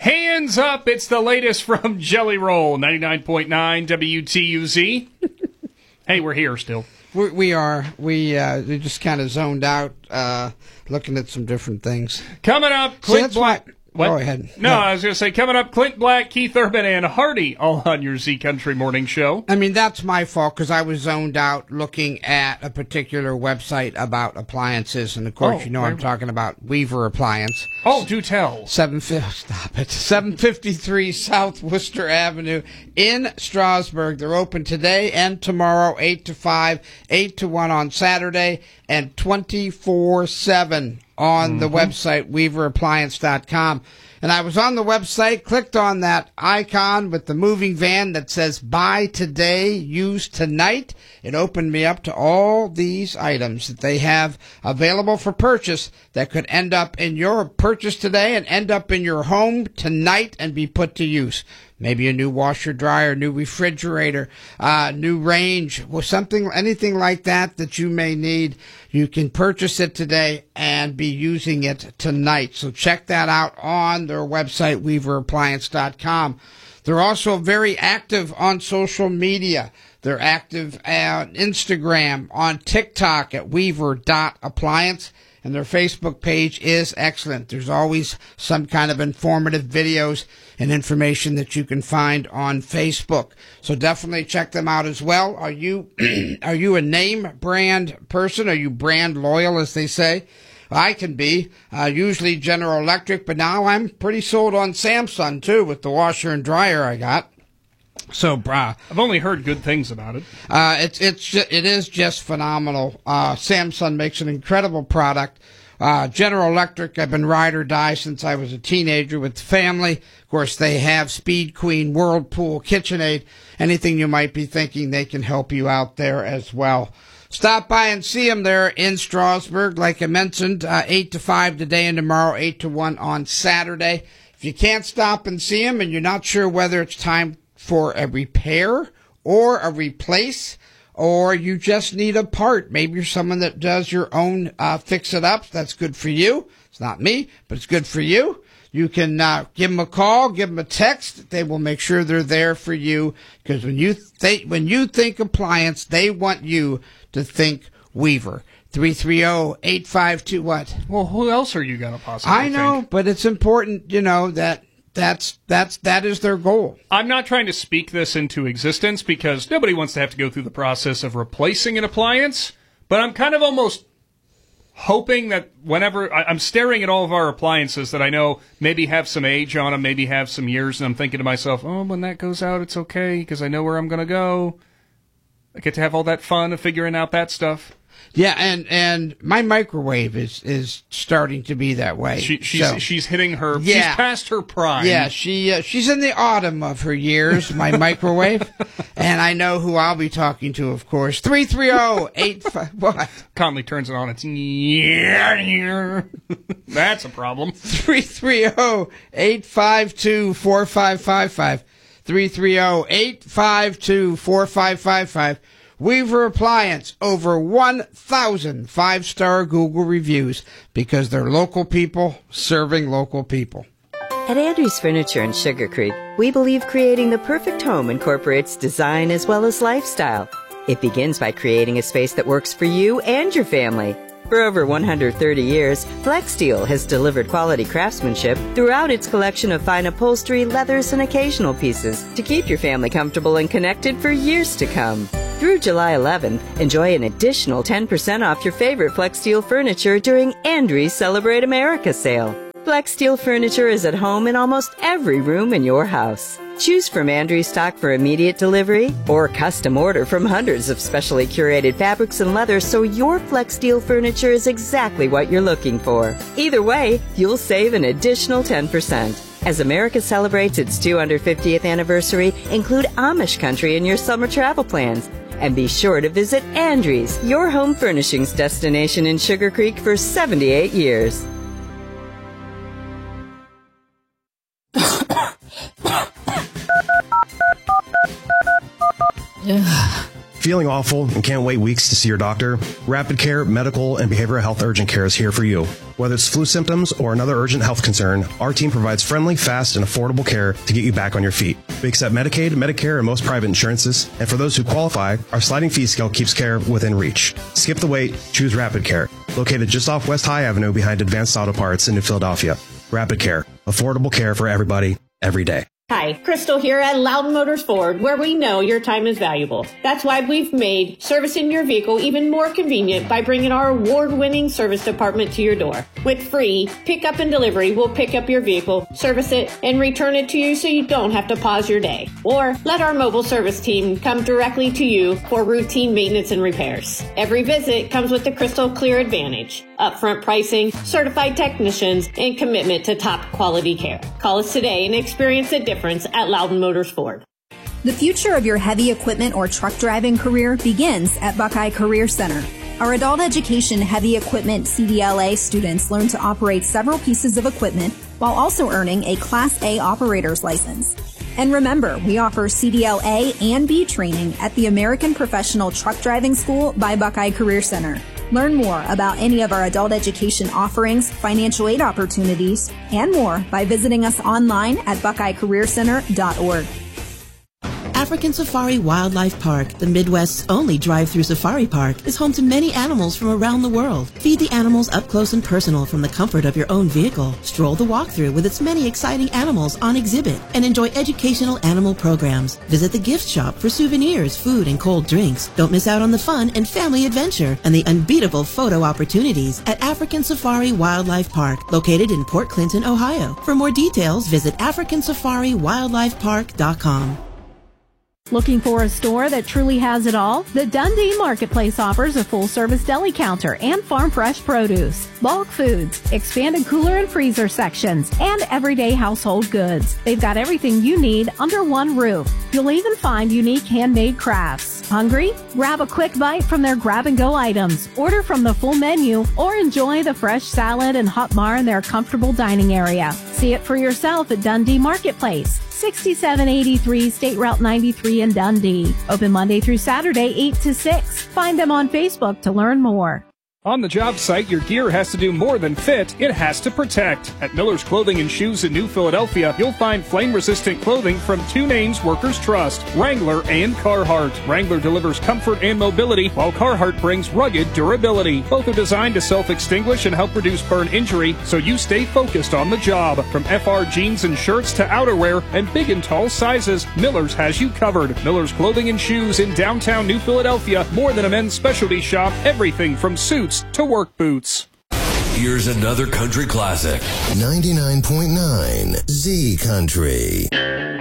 Hands up, it's the latest from Jelly Roll, 99.9 WTUZ. Hey, we're here still. We are. We just kind of zoned out, looking at some different things. Coming up, Clint Black. What? Go ahead. No, I was going to say, coming up, Clint Black, Keith Urban, and Hardy, all on your Z Country Morning Show. I mean, that's my fault, because I was zoned out looking at a particular website about appliances, and of course, I'm talking about Weaver Appliance. Oh, do tell. 753 South Worcester Avenue in Strasburg. They're open today and tomorrow, 8 to 5, 8 to 1 on Saturday, and 24/7 on the website, weaverappliance.com. And I was on the website, clicked on that icon with the moving van that says buy today, use tonight. It opened me up to all these items that they have available for purchase that could end up in your purchase today and end up in your home tonight and be put to use. Maybe a new washer, dryer, new refrigerator, new range, or something, anything like that that you may need. You can purchase it today and be using it tonight. So check that out on their website, weaverappliance.com. They're also very active on social media. They're active on Instagram, on TikTok at weaver.appliance. And their Facebook page is excellent. There's always some kind of informative videos and information that you can find on Facebook. So definitely check them out as well. Are you a name brand person? Are you brand loyal, as they say? I can be. Usually General Electric, but now I'm pretty sold on Samsung, too, with the washer and dryer I got. So, I've only heard good things about it. It is just phenomenal. Samsung makes an incredible product. General Electric, I've been ride or die since I was a teenager with the family. Of course, they have Speed Queen, Whirlpool, KitchenAid. Anything you might be thinking, they can help you out there as well. Stop by and see them there in Strasburg. Like I mentioned, 8 to 5 today and tomorrow, 8 to 1 on Saturday. If you can't stop and see them and you're not sure whether it's time for a repair or a replace, or you just need a part. Maybe you're someone that does your own fix-it-ups. That's good for you. It's not me, but it's good for you. You can give them a call, give them a text. They will make sure they're there for you, because when you think appliance, they want you to think Weaver. 330-852 what? Well, who else are you going to possibly I know, think? But it's important, that that is their goal. I'm not trying to speak this into existence, because nobody wants to have to go through the process of replacing an appliance, but I'm kind of almost hoping that whenever I'm staring at all of our appliances that I know maybe have some age on them, maybe have some years, and I'm thinking to myself, when that goes out, it's okay, because I know where I'm going to go. I get to have all that fun of figuring out that stuff. Yeah, and my microwave is starting to be that way. She's hitting her. Yeah. She's past her prime. Yeah, she's in the autumn of her years. My microwave, and I know who I'll be talking to. Of course, 330-85. What? Conley turns it on. It's that's a problem. 330-852-4555. 330-852-4555. Weaver Appliance, over 1,000 five-star Google reviews, because they're local people serving local people. At Andrews Furniture in Sugar Creek, we believe creating the perfect home incorporates design as well as lifestyle. It begins by creating a space that works for you and your family. For over 130 years, FlexSteel has delivered quality craftsmanship throughout its collection of fine upholstery, leathers, and occasional pieces to keep your family comfortable and connected for years to come. Through July 11th, enjoy an additional 10% off your favorite FlexSteel furniture during Andrews Celebrate America sale. FlexSteel furniture is at home in almost every room in your house. Choose from Andrews stock for immediate delivery or custom order from hundreds of specially curated fabrics and leathers, so your FlexSteel furniture is exactly what you're looking for. Either way, you'll save an additional 10%. As America celebrates its 250th anniversary, include Amish country in your summer travel plans. And be sure to visit Andrews, your home furnishings destination in Sugar Creek for 78 years. Feeling awful and can't wait weeks to see your doctor? Rapid Care Medical and Behavioral Health Urgent Care is here for you. Whether it's flu symptoms or another urgent health concern, our team provides friendly, fast, and affordable care to get you back on your feet. We accept Medicaid, Medicare, and most private insurances, and for those who qualify, our sliding fee scale keeps care within reach. Skip the wait, choose Rapid Care, located just off West High Avenue behind Advanced Auto Parts in New Philadelphia. Rapid Care, affordable care for everybody, every day. Hi, Crystal here at Loudon Motors Ford, where we know your time is valuable. That's why we've made servicing your vehicle even more convenient by bringing our award-winning service department to your door. With free pickup and delivery, we'll pick up your vehicle, service it, and return it to you so you don't have to pause your day. Or let our mobile service team come directly to you for routine maintenance and repairs. Every visit comes with the Crystal Clear Advantage, upfront pricing, certified technicians, and commitment to top quality care. Call us today and experience the difference at Loudon Motors Ford. The future of your heavy equipment or truck driving career begins at Buckeye Career Center. Our adult education heavy equipment CDLA students learn to operate several pieces of equipment while also earning a Class A operator's license. And remember, we offer CDL A and B training at the American Professional Truck Driving School by Buckeye Career Center. Learn more about any of our adult education offerings, financial aid opportunities, and more by visiting us online at buckeyecareercenter.org. African Safari Wildlife Park, the Midwest's only drive-through safari park, is home to many animals from around the world. Feed the animals up close and personal from the comfort of your own vehicle. Stroll the walkthrough with its many exciting animals on exhibit and enjoy educational animal programs. Visit the gift shop for souvenirs, food, and cold drinks. Don't miss out on the fun and family adventure and the unbeatable photo opportunities at African Safari Wildlife Park, located in Port Clinton, Ohio. For more details, visit AfricanSafariWildlifePark.com. Looking for a store that truly has it all? The Dundee Marketplace offers a full-service deli counter and farm fresh produce, bulk foods, expanded cooler and freezer sections, and everyday household goods. They've got everything you need under one roof. You'll even find unique handmade crafts. Hungry? Grab a quick bite from their grab-and-go items, order from the full menu, or enjoy the fresh salad and hot bar in their comfortable dining area. See it for yourself at Dundee Marketplace, 6783 State Route 93 in Dundee. Open Monday through Saturday, 8 to 6. Find them on Facebook to learn more. On the job site, your gear has to do more than fit, it has to protect. At Miller's Clothing and Shoes in New Philadelphia, you'll find flame-resistant clothing from two names workers trust, Wrangler and Carhartt. Wrangler delivers comfort and mobility, while Carhartt brings rugged durability. Both are designed to self-extinguish and help reduce burn injury, so you stay focused on the job. From FR jeans and shirts to outerwear and big and tall sizes, Miller's has you covered. Miller's Clothing and Shoes in downtown New Philadelphia, more than a men's specialty shop, everything from suits to work boots. Here's another country classic. 99.9 Z Country.